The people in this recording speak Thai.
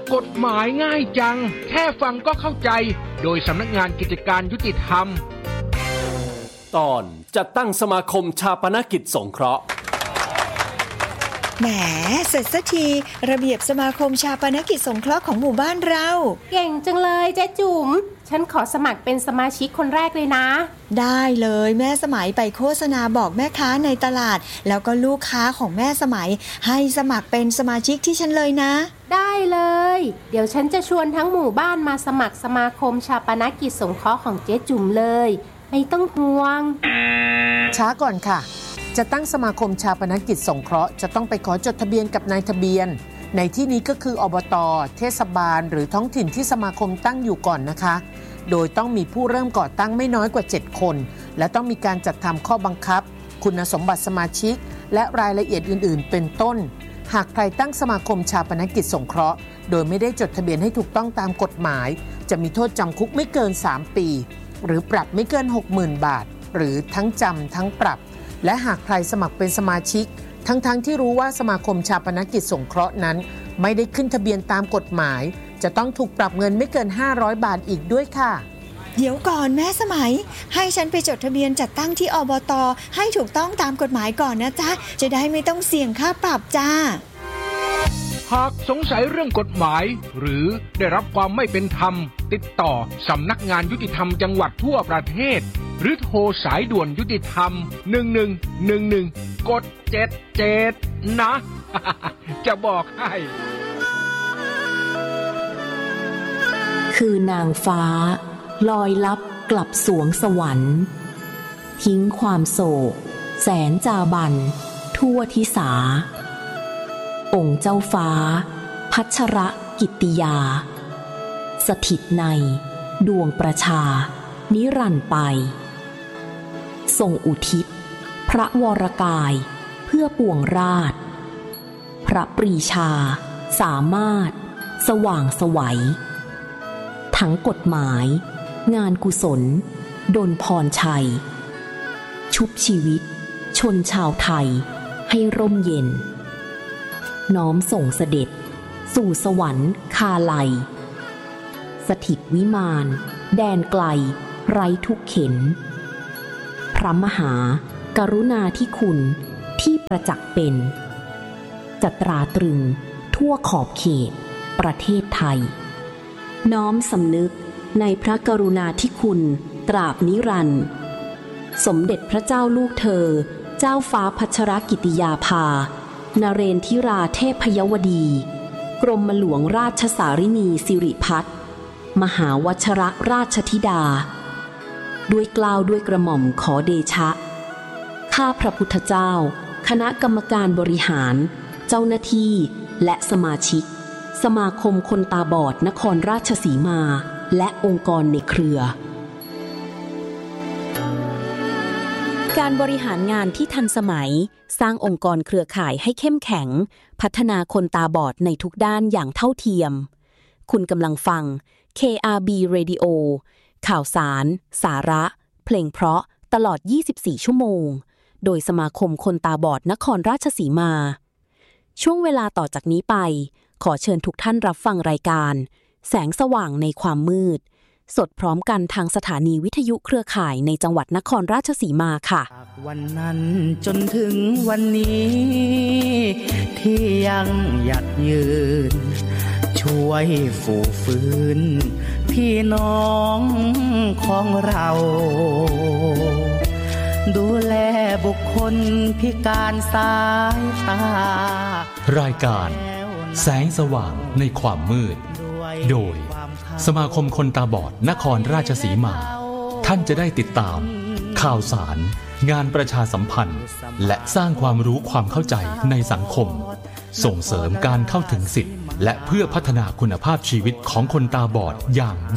กฎหมายง่ายจังแค่ฟังก็เข้าใจโดยสำนักงานกิจการยุติธรรมตอนจัดตั้งสมาคมชาปนกิจสงเคราะห์แหมเสร็จสักทีระเบียบสมาคมชาปนกิจสงเคราะห์ของหมู่บ้านเราเก่งจังเลยเจ๊จุ๋มฉันขอสมัครเป็นสมาชิกคนแรกเลยนะได้เลยแม่สมัยไปโฆษณาบอกแม่ค้าในตลาดแล้วก็ลูกค้าของแม่สมัยให้สมัครเป็นสมาชิกที่ฉันเลยนะได้เลยเดี๋ยวฉันจะชวนทั้งหมู่บ้านมาสมัครสมาคมชาปนกิจสงเคราะห์ของเจ๊จุ๋มเลยไม่ต้องห่วงช้าก่อนค่ะจะตั้งสมาคมชาปนกิจสงเคราะห์จะต้องไปขอจดทะเบียนกับนายทะเบียนในที่นี้ก็คืออบต.เทศบาลหรือท้องถิ่นที่สมาคมตั้งอยู่ก่อนนะคะโดยต้องมีผู้เริ่มก่อตั้งไม่น้อยกว่า7คนและต้องมีการจัดทำข้อบังคับคุณสมบัติสมาชิกและรายละเอียดอื่นๆเป็นต้นหากใครตั้งสมาคมชาปนกิจสงเคราะห์โดยไม่ได้จดทะเบียนให้ถูกต้องตามกฎหมายจะมีโทษจำคุกไม่เกิน3ปีหรือปรับไม่เกิน 60,000 บาทหรือทั้งจำทั้งปรับและหากใครสมัครเป็นสมาชิกทั้งที่รู้ว่าสมาคมชาปนกิจสงเคราะห์นั้นไม่ได้ขึ้นทะเบียนตามกฎหมายจะต้องถูกปรับเงินไม่เกิน500 บาทอีกด้วยค่ะเดี๋ยวก่อนแม่สมัยให้ฉันไปจดทะเบียนจัดตั้งที่อบต.ให้ถูกต้องตามกฎหมายก่อนนะจ๊ะจะได้ไม่ต้องเสี่ยงค่าปรับจ้าหากสงสัยเรื่องกฎหมายหรือได้รับความไม่เป็นธรรมติดต่อสำนักงานยุติธรรมจังหวัดทั่วประเทศหรือโทรสายด่วนยุติธรรม1111กด77นะจะบอกให้คือนางฟ้าลอยลับกลับสวงสวรรค์ทิ้งความโศกแสนจาบันทั่วทิสาองค์เจ้าฟ้าพัชรกิตติยาสถิตในดวงประชานิรันดร์ไปทรงอุทิศพระวรกายเพื่อปวงราชพระปรีชาสามารถสว่างไสวทั้งกฎหมายงานกุศลดลพรชัยชุบชีวิตชนชาวไทยให้ร่มเย็นน้อมส่งเสด็จสู่สวรรค์คาลัยสถิตวิมานแดนไกลไร้ทุกเข็ญพระมหากรุณาธิคุณที่ประจักษ์เป็นจะตราตรึงทั่วขอบเขตประเทศไทยน้อมสำนึกในพระกรุณาธิคุณตราบนิรันดร์สมเด็จพระเจ้าลูกเธอเจ้าฟ้าพัชรกิติยาภานเรนทิราเทพยวดีกรมหลวงราชสารินีสิริพัฒน์มหาวชรราชธิดาด้วยเกล้าด้วยกระหม่อมขอเดชะข้าพระพุทธเจ้าคณะกรรมการบริหารเจ้าหน้าที่และสมาชิกสมาคมคนตาบอดนครราชสีมาและองค์กรในเครือการบริหารงานที่ทันสมัยสร้างองค์กรเครือข่ายให้เข้มแข็งพัฒนาคนตาบอดในทุกด้านอย่างเท่าเทียมคุณกำลังฟัง KRB Radio ข่าวสารสาระเพลงเพราะตลอด24ชั่วโมงโดยสมาคมคนตาบอดนครราชสีมาช่วงเวลาต่อจากนี้ไปขอเชิญทุกท่านรับฟังรายการแสงสว่างในความมืดสดพร้อมกันทางสถานีวิทยุเครือข่ายในจังหวัดนครราชสีมาค่ะวันนั้นจนถึงวันนี้ที่ยังหยัดยืนช่วยฝูฟื้นพี่น้องของเราดูแลบุคคลพิการสายตารายการแสงสว่างในความมืดโดยสมาคมคนตาบอดนครราชสีมาท่านจะได้ติดตามข่าวสารงานประชาสัมพันธ์และสร้างความรู้ความเข้าใจในสังคมส่งเสริมการเข้าถึงสิทธิและเพื่อพัฒนาคุณภาพชีวิตของคนตาบอดอย่าง